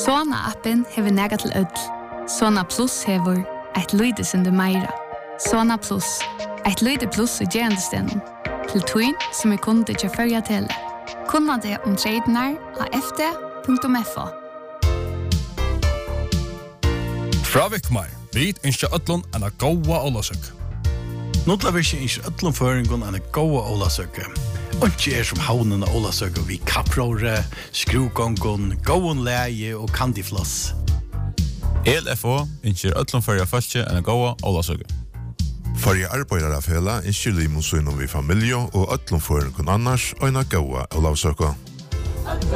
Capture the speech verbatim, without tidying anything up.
Sona-appen hever nega til ødel. Sona Plus hever eit lyde sinde meira. Sona Plus, eit lyde plus i gerandestenen. Til tøyn som er kunde til førja tele. Kunna det om tradenar av f d punktum f o. Fra Vikmar, vi innskje ødlån enn a gåa ålasøk. Notla vi ikke innskje ødlån føringon enn a gåa ålasøk. Og ikke er som havnen av ålasøk og vi kappråre, skrugongon, gåon leie og kandifloss. E L F O innskje ødlån førja fastje enn a gåa ålasøk. Fyrir arbeidare fela innskje limonsunnen vi familie og ødlån føringon annars og enn a gåa ålasøk.